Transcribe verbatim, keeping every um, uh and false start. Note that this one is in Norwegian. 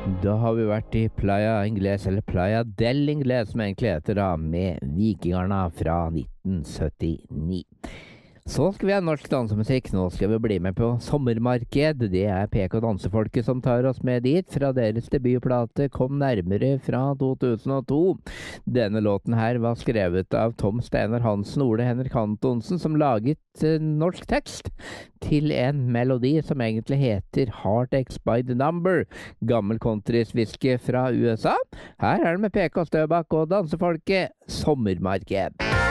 Da har vi vært i Playa Ingles, eller Playa del Ingles, som egentlig heter da, med Vikingarna fra nitten syttini. Så skal vi ha norsk dansemusikk. Nå skal vi bli med på Sommermarked. Det er P K Dansefolket som tar oss med dit, fra deres debutplate Kom nærmere fra to tusen og to. Denne låten her var skrevet av Tom Steinar Hansen og Ole Henrik Antonsen, som laget eh, norsk tekst til en melodi som egentlig heter Heart X by the Number. Gammel countrysviske fra U S A. Her er det med P K Støbak og Dansefolket Sommermarked.